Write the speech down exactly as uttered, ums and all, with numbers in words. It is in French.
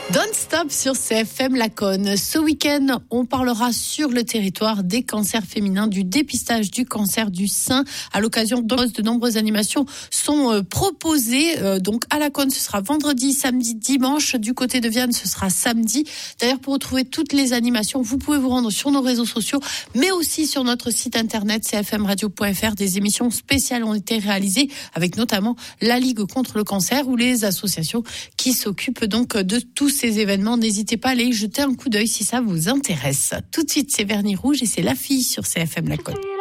Don't Stop sur C F M Laconne. Ce week-end, on parlera sur le territoire des cancers féminins, du dépistage du cancer du sein. À l'occasion de nombreuses animations sont proposées. Donc à Laconne, ce sera vendredi, samedi, dimanche. Du côté de Vianne, ce sera samedi. D'ailleurs, pour retrouver toutes les animations, vous pouvez vous rendre sur nos réseaux sociaux, mais aussi sur notre site internet c f m radio point f r. Des émissions spéciales ont été réalisées avec notamment la Ligue contre le cancer ou les associations qui s'occupent donc de tous ces événements. N'hésitez pas à aller jeter un coup d'œil si ça vous intéresse. Tout de suite, c'est Vernis Rouge et c'est La Fille sur C F M Laconne.